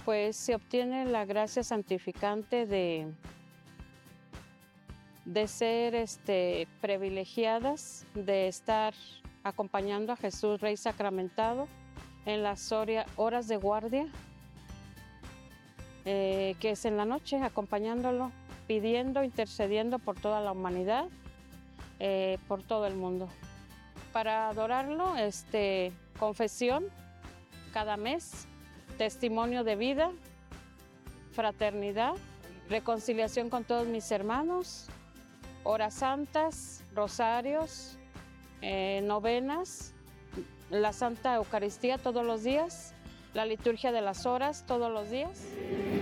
Pues se obtiene la gracia santificante de ser privilegiadas, de estar acompañando a Jesús Rey sacramentado en las horas de guardia, que es en la noche, acompañándolo, pidiendo, intercediendo por toda la humanidad, por todo el mundo. Para adorarlo, confesión cada mes, testimonio de vida, fraternidad, reconciliación con todos mis hermanos, horas santas, rosarios, novenas, la Santa Eucaristía todos los días, la liturgia de las horas todos los días.